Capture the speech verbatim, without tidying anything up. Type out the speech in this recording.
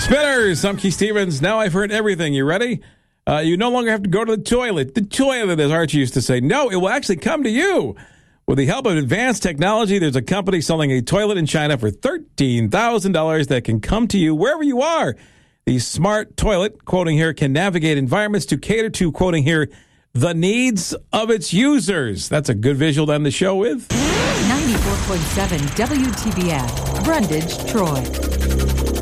Spinners, I'm Keith Stevens. Now I've heard everything. You ready? Uh, you no longer have to go to the toilet. The toilet, as Archie used to say. No, it will actually come to you. With the help of advanced technology, there's a company selling a toilet in China for thirteen thousand dollars that can come to you wherever you are. The smart toilet, quoting here, can navigate environments to cater to, quoting here, the needs of its users. That's a good visual to end the show with. ninety-four point seven W T B F, Brundage, Troy.